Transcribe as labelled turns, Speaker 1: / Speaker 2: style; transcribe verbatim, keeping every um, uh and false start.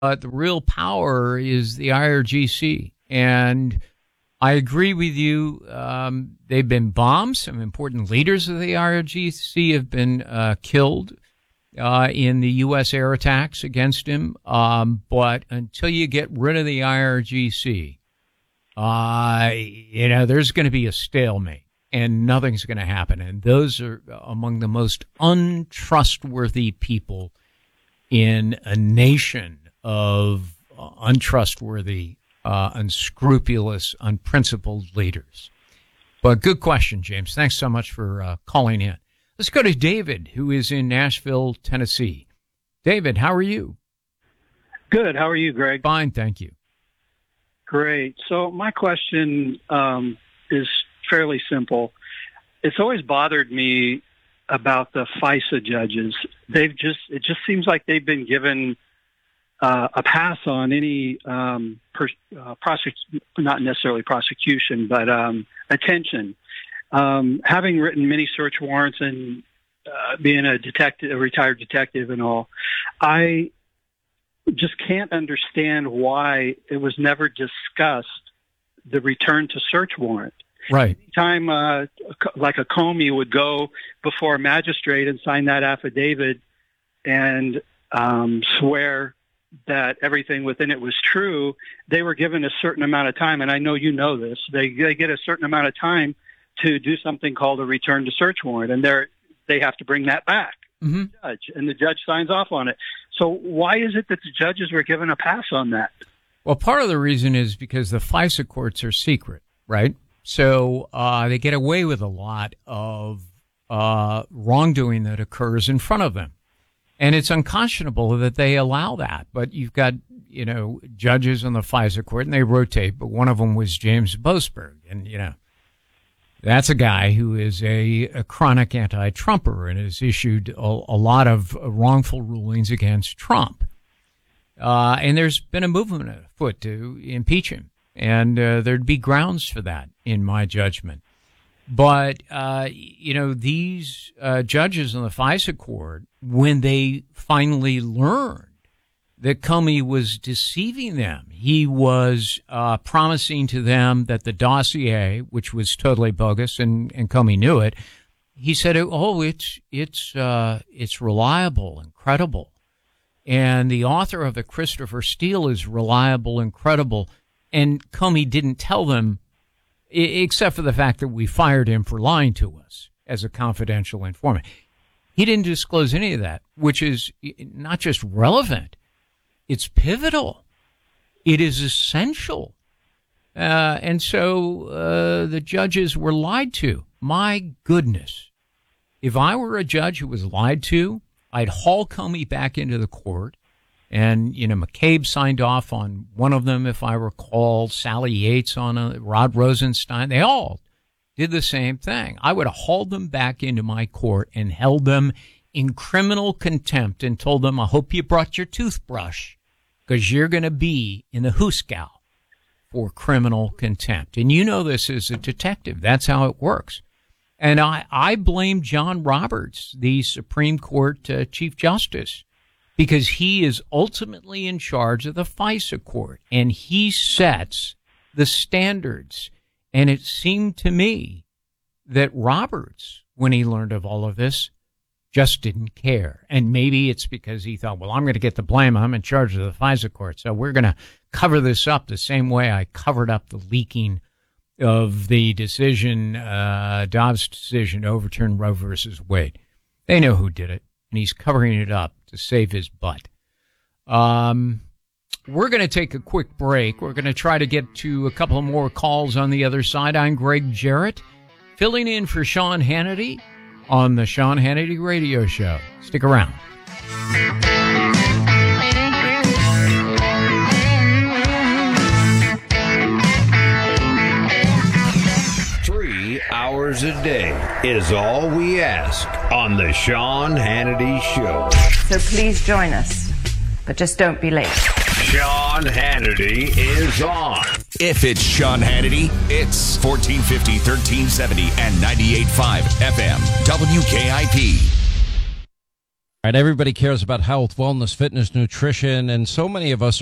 Speaker 1: But the real power is the I R G C. And I agree with you. Um, they've been bombed. Some important leaders of the I R G C have been uh, killed uh, in the U S air attacks against him. Um, but until you get rid of the I R G C, uh, you know, there's going to be a stalemate and nothing's going to happen. And those are among the most untrustworthy people in a nation of untrustworthy, uh, unscrupulous, unprincipled leaders. But good question, James. Thanks so much for uh, calling in. Let's go to David, who is in Nashville, Tennessee. David, how are you?
Speaker 2: Good. How are you, Greg?
Speaker 1: Fine, thank you.
Speaker 2: Great. So my question um, is fairly simple. It's always bothered me about the FISA judges. They've just, it just seems like they've been given uh, a pass on any um, per, uh, prosec- not necessarily prosecution, but um, attention. Um, having written many search warrants and uh, being a detective, a retired detective and all, I just can't understand why it was never discussed, the return to search warrant.
Speaker 1: Right.
Speaker 2: Anytime, uh, like a Comey would go before a magistrate and sign that affidavit and um, swear that everything within it was true, they were given a certain amount of time. And I know you know this. They they get a certain amount of time to do something called a return to search warrant, and they're they have to bring that back.
Speaker 1: Mm-hmm.
Speaker 2: To the judge, and the judge signs off on it. So why is it that the judges were given a pass on that?
Speaker 1: Well, part of the reason is because the FISA courts are secret, right? So uh, they get away with a lot of uh, wrongdoing that occurs in front of them. And it's unconscionable that they allow that. But you've got, you know, judges on the FISA court, and they rotate, but one of them was James Boasberg. And, you know, that's a guy who is a, a chronic anti-Trumper and has issued a, a lot of wrongful rulings against Trump. Uh, and there's been a movement afoot to impeach him. And uh, there'd be grounds for that, in my judgment. But, uh, you know, these uh, judges on the FISA court, when they finally learned that Comey was deceiving them, he was uh, promising to them that the dossier, which was totally bogus, and, and Comey knew it, he said, oh, it's, it's, uh, it's reliable and credible. And the author of the Christopher Steele is reliable and credible. And Comey didn't tell them, except for the fact that we fired him for lying to us as a confidential informant. He didn't disclose any of that, which is not just relevant, it's pivotal. It is essential. Uh, and so uh, the judges were lied to. My goodness. If I were a judge who was lied to, I'd haul Comey back into the court. And, you know, McCabe signed off on one of them, if I recall, Sally Yates on a, Rod Rosenstein. They all did the same thing. I would have hauled them back into my court and held them in criminal contempt and told them, I hope you brought your toothbrush because you're going to be in the Hooskow for criminal contempt. And you know this as a detective. That's how it works. And I, I blame John Roberts, the Supreme Court uh, Chief Justice, because he is ultimately in charge of the FISA court, and he sets the standards. And it seemed to me that Roberts, when he learned of all of this, just didn't care. And maybe it's because he thought, well, I'm going to get the blame. I'm in charge of the FISA court, so we're going to cover this up the same way I covered up the leaking of the decision, uh, Dobbs' decision to overturn Roe versus Wade. They know who did it, and he's covering it up to save his butt. Um, we're going to take a quick break. We're going to try to get to a couple of more calls on the other side. I'm Greg Jarrett, filling in for Sean Hannity on the Sean Hannity Radio Show. Stick around.
Speaker 3: Three hours a day is all we ask on the Sean Hannity Show.
Speaker 4: So please join us, but just don't be late.
Speaker 3: Sean Hannity is on.
Speaker 5: If it's Sean Hannity, it's fourteen fifty, thirteen seventy, and ninety-eight point five F M, W K I P.
Speaker 6: Right, everybody cares about health, wellness, fitness, nutrition, and so many of us